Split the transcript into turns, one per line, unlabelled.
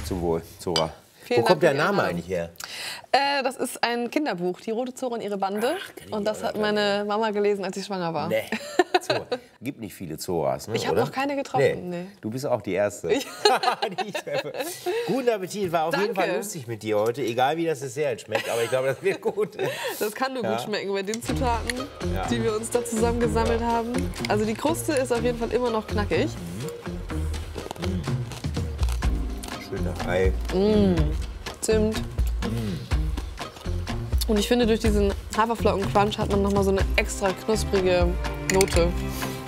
Zum Wohl, Zora.
Vielen
Wo kommt
Dank
der
für die
Name
Einladung.
eigentlich her?
Das ist ein Kinderbuch, Die Rote Zora und ihre Bande. Und das hat meine Mama gelesen, als ich schwanger war.
Nee, Zora. Gibt nicht viele Zoras, ne?
Ich habe
oder?
noch keine getroffen. Nee.
Du bist auch die Erste, die ich treffe. Guten Appetit, war auf jeden Fall lustig mit dir heute. Egal wie das Dessert schmeckt, aber ich glaube, das wird gut.
Das kann nur gut schmecken bei den Zutaten, die wir uns da zusammen gesammelt haben. Also die Kruste ist auf jeden Fall immer noch knackig.
Schöner Ei.
Zimt. Und ich finde, durch diesen Haferflocken-Crunch hat man noch mal so eine extra knusprige Note.